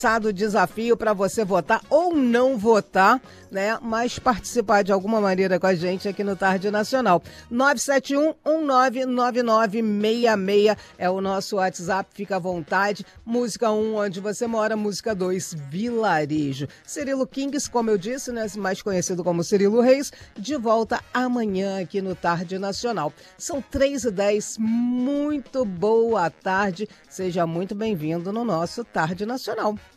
O desafio para você votar ou não votar, né? Mas participar de alguma maneira com a gente aqui no Tarde Nacional. 971-199966 é o nosso WhatsApp, fica à vontade. Música 1, onde você mora. Música 2, Vilarejo. Cirilo Kings, como eu disse, né? Mais conhecido como Cirilo Reis, de volta amanhã aqui no Tarde Nacional. São 3h10, muito boa tarde. Seja muito bem-vindo no nosso Tarde Nacional.